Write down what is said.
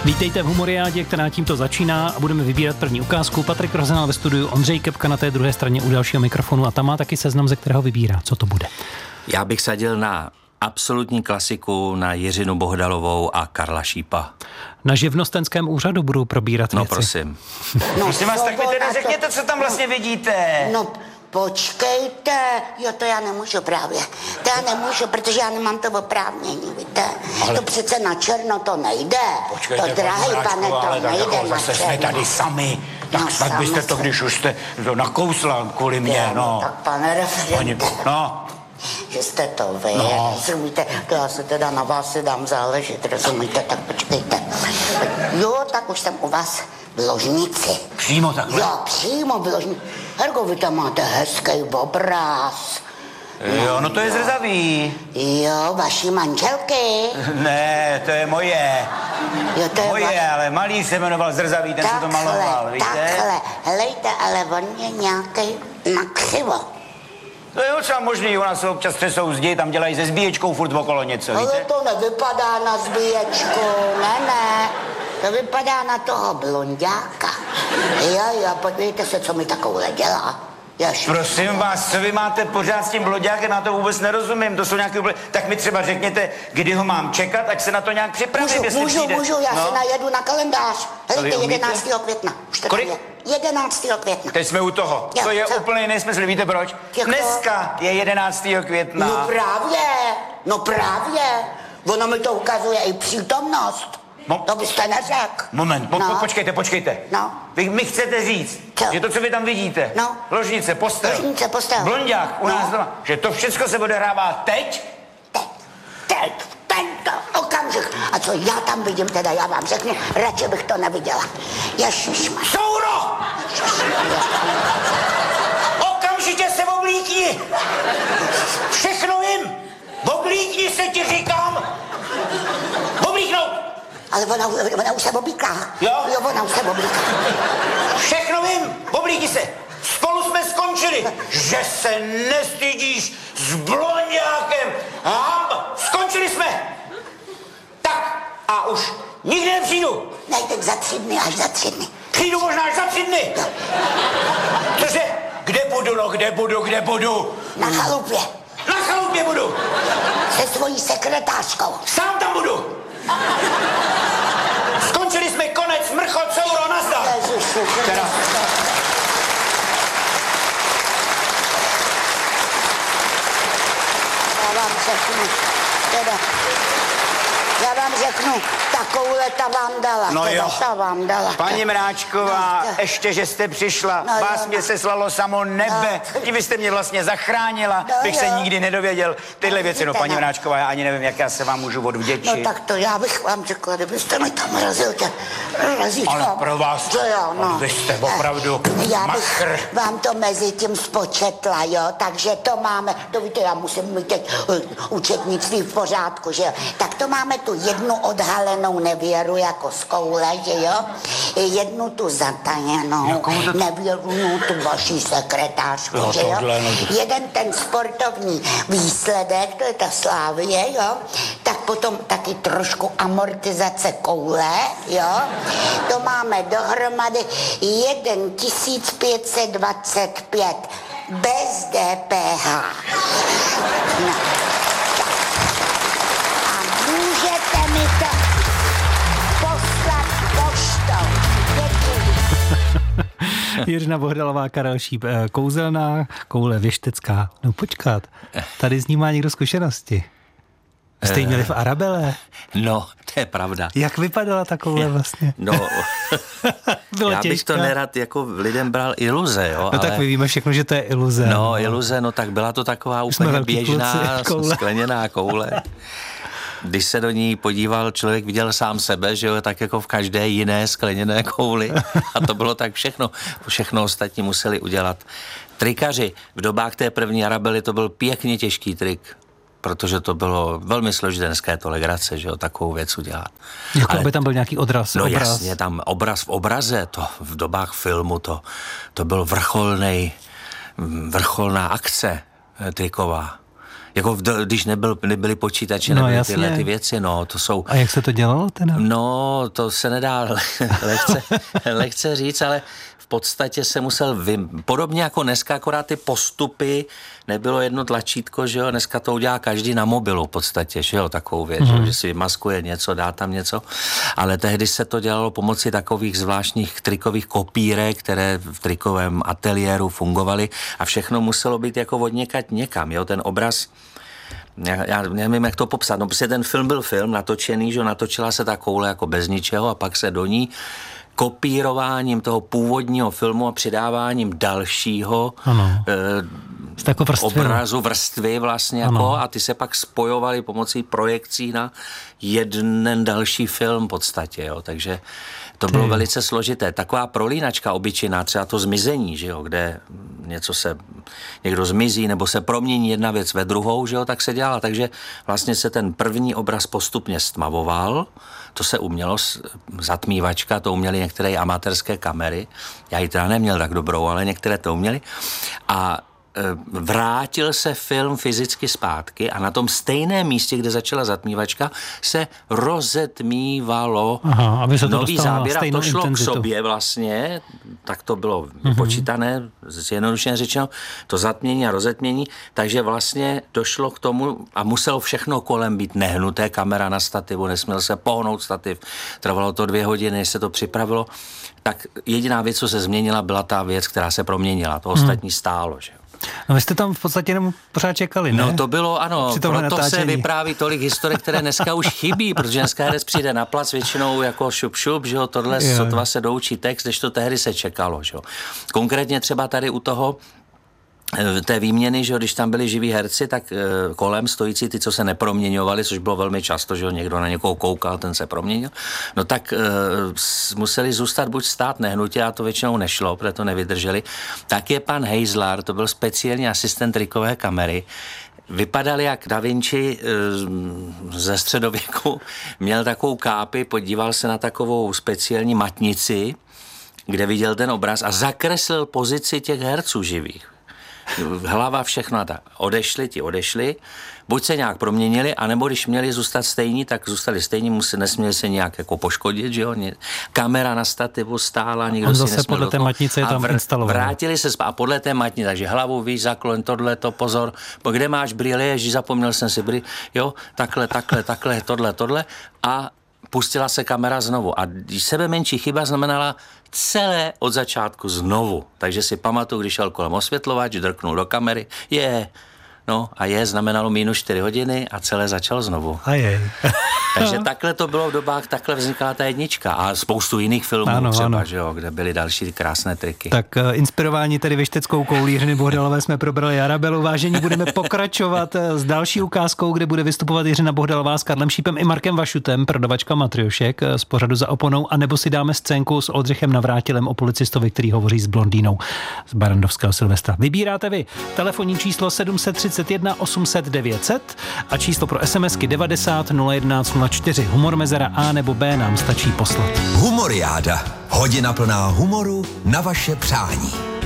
Vítejte v Humoriádě, která tímto začíná a budeme vybírat první ukázku. Patrik Rozenál ve studiu, Ondřej Kepka na té druhé straně u dalšího mikrofonu a tam má taky seznam, ze kterého vybírá. Co to bude? Já bych sadil na absolutní klasiku, na Jiřinu Bohdalovou a Karla Šípa. Na živnostenském úřadu budou probírat No věci. prosím. Prosím vás, tak mi teda řekněte, co tam vlastně vidíte. No, počkejte, jo, to já nemůžu právě. To já nemůžu, protože já nemám to oprávnění, víte. Ale... To přece na černo to nejde. Počkejte, to drahý pane, to ale tak nejde jako na zase černo. jsme tady sami. Tak No, snad byste to, sami když už jste to nakousla kvůli mě, no. Tak pane referente, No, že jste to vy, No. rozumíte, to já se teda na vás si dám záležet, rozumíte, tak počkejte. Jo, tak už jsem u vás v ložnici. přímo takhle. Jo, přímo v ložnici. Herko, vy tam máte hezký obraz. Jo, no to je zrzavý. Jo, vaší manželky. Ne, to je moje. Jo, to je Moje, ale malý se jmenoval Zrzavý, ten se to maloval, víte? takhle, helejte, ale on je nějaký nakřivo. To je docela možný, u nás se občas třesou zdi, tam dělají se zbíječkou furt okolo něco, Ale víte? to nevypadá na zbíječku, ne, to vypadá na toho blonďáka. Jo, podívejte se, co mi takovhle dělá. Prosím vás, co vy máte pořád s tím bloďákem, na to vůbec nerozumím, to jsou nějaké úplně... Tak mi třeba řekněte, kdy ho mám čekat, ať se na to nějak připravím, jestli přijde. Můžu, já si najedu na kalendář. Helejte, vy umíte? 11. května. Už to Kolik? tam je. 11. května. Teď jsme u toho. Jo, To je co? úplný nesmysl, víte proč? Jako? Dneska je 11. května. No právě. Ono mi to ukazuje i přítomnost. To byste neřekl. Moment, počkejte. No. Vy mi chcete říct, Co? že to, co vy tam vidíte, No. ložnice, postel, blonďák u nás doma, že to všechno se odehrává teď? Teď, tento okamžik. A co já tam vidím, teda já vám řeknu, radši bych to neviděla. Ježišmar. Souro! Okamžitě se oblíkni! Všechno vím! Oblíkni se, ti říkám! Oblíknout! Ale ona už se oblíká. Jo? Jo, ona už se oblíká. Všechno vím! Oblíkni se! Spolu jsme skončili! Že se nestydíš s blonďákem! Hamba! Skončili jsme! Tak a už nikdy nepřijdu! Ne, teď za 3 dny, až za 3 dny. Přijdu možná až za 3 dny! Cože? Kde budu? Na chalupě. Na chalupě budu! Se svojí sekretářkou. Sám tam budu! Skončili jsme, konec, mrchot, souro, nazdar! Ježiši, Teda. Já vám řeknu, takovouhle ta vám dala. No teda jo. ta vám dala. Paní Mráčková, No, ještě, že jste přišla, No vás jo, mě no. seslalo samo nebe, tím vy jste mě vlastně zachránila, No bych se jo. nikdy nedověděl. Tyhle věci, no vidíte, paní no. Mráčková, já ani nevím, jak já se vám můžu odvděčit. No tak to já bych vám řekla, kdybyste mi tam razil tě razítko. Ale pro vás, To jo, no. vy jste opravdu Já machr. bych vám to mezi tím spočetla, jo, takže to máme, to víte, já musím mít teď účetnictví v pořádku, že jo. Tak to máme tu jednu odhalenou nevěru jako z koule, že jo, jednu tu zatajenou nevěru, no, tu vaší sekretářku, Jo, že jo. tohle, no. Jeden ten sportovní výsledek, to je ta Slávie, jo, tak potom taky trošku amortizace koule, jo, to máme dohromady 1525 bez DPH. No. A můžete mi to poslat poštou. Děkuji. Jiřina Bohdalová, Karel Šíp, kouzelná koule věštecká. No počkat, tady z ní má někdo zkušenosti. Jste ji měli v Arabele? No, to je pravda. Jak vypadala ta koule vlastně? No, Bylo já bych těžká. to nerad jako lidem bral iluze, jo. No ale... tak my víme všechno, že to je iluze. No, iluze, no tak byla to taková jsme úplně velký běžná kluci, koule. skleněná koule. Když se do ní podíval, člověk viděl sám sebe, že jo, tak jako v každé jiné skleněné kouli. A to bylo tak všechno. Všechno ostatní museli udělat trikaři. V dobách té první Arabely to byl pěkně těžký trik, protože to bylo velmi složité to legrace, že jo, takovou věc udělat. Jako by tam byl nějaký odraz. No obraz. jasně, tam obraz v obraze, to v dobách filmu, to byl vrcholná akce triková. Jako když nebyly počítače, No, nebyly jasně. tyhle ty věci, no, to jsou... A jak se to dělalo teda? No, to se nedá lehce říct, ale v podstatě se musel podobně jako dneska, akorát ty postupy, nebylo jedno tlačítko, že jo, dneska to udělá každý na mobilu v podstatě, že jo, takovou věc, že si vymaskuje něco, dá tam něco, ale tehdy se to dělalo pomocí takových zvláštních trikových kopírek, které v trikovém ateliéru fungovaly a všechno muselo být jako odněkat někam, jo, ten obraz. Já nevím, jak to popsat. No, prostě ten film byl film natočený, že natočila se ta koule jako bez ničeho a pak se do ní kopírováním toho původního filmu a přidáváním dalšího obrazu, vrstvy vlastně jako, a ty se pak spojovaly pomocí projekcí na jeden další film v podstatě, jo, takže to bylo velice složité. Taková prolínačka obyčejná, třeba to zmizení, že jo, kde někdo zmizí nebo se promění jedna věc ve druhou, že jo, tak se dělala. Takže vlastně se ten první obraz postupně stmavoval, to se umělo, zatmívačka, to uměly některé amatérské kamery. Já ji teda neměl tak dobrou, ale některé to uměly. A vrátil se film fyzicky zpátky a na tom stejném místě, kde začala zatmívačka, se rozetmívalo nový záběr a to šlo intenzitu k sobě vlastně, tak to bylo vypočítané, zjednodušeně řečeno, to zatmění a rozetmění, takže vlastně došlo k tomu a muselo všechno kolem být nehnuté, kamera na stativu, nesměl se pohnout stativ, trvalo to 2 hodiny, než se to připravilo, tak jediná věc, co se změnila, byla ta věc, která se proměnila, to ostatní stálo, že jo. No vy jste tam v podstatě jenom pořád čekali, ne? No to bylo, ano, proto se vypráví tolik historik, které dneska už chybí, protože dneska herec přijde na plac většinou jako šup, že jo, tohle sotva se doučí text, když to tehdy se čekalo, že jo. Konkrétně třeba tady u toho té výměny, že když tam byli živí herci, tak kolem stojící ty, co se neproměňovali, což bylo velmi často, že někdo na někoho koukal, ten se proměnil, no tak museli zůstat buď stát nehnutě, a to většinou nešlo, protože to nevydrželi. Tak je pan Heisler, to byl speciální asistent trikové kamery, vypadal jak Da Vinci ze středověku, měl takovou kápi, podíval se na takovou speciální matnici, kde viděl ten obraz a zakreslil pozici těch herců živých. Hlava, všechno a tak. Odešli, buď se nějak proměnili, anebo když měli zůstat stejní, tak zůstali stejní, nesměli se nějak jako poškodit, že jo. Kamera na stativu stála, nikdo si nesměl podle té matnice je tam instalované. Vrátili se a podle té matnice, takže hlavu víš, zakloň, tohleto, pozor, kde máš brýle, ježí, zapomněl jsem si brýle, jo, takhle, tohle a pustila se kamera znovu. A sebe menší chyba znamenala celé od začátku znovu. Takže si pamatuju, když šel kolem osvětlovač, drknul do kamery, znamenalo -4 hodiny a celé začal znovu. Takže takhle to bylo v dobách, takhle vznikala ta jednička a spoustu jiných filmů třeba, že jo, kde byly další krásné triky. Tak inspirováni tedy věšteckou koulí Jiřiny Bohdalové jsme probrali Arabelu. Vážení, budeme pokračovat s další ukázkou, kde bude vystupovat Jiřina Bohdalová s Karlem Šípem i Markem Vašutem, prodavačka matriošek z pořadu Za oponou, anebo si dáme scénku s Oldřichem Navrátilem o policistovi, který hovoří s blondýnou z Barrandovského Silvestra. Vybíráte vy telefonní číslo 731 800 900 a číslo pro SMSky 90 011 04. Humor mezera A nebo B nám stačí poslat. Humoriáda. Hodina plná humoru na vaše přání.